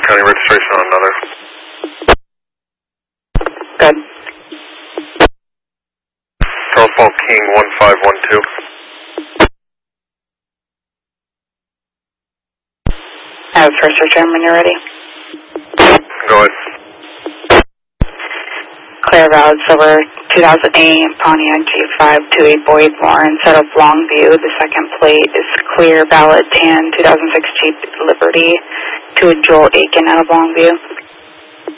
County registration on another. Good. Charles Paul King 1512. As first return when you're ready. Go ahead. Clear route silver 2008 Pontiac G528 Boydmore instead of Longview. The second plate is clear valid tan 2006 Jeep Liberty to a Joel Aiken out of Longview.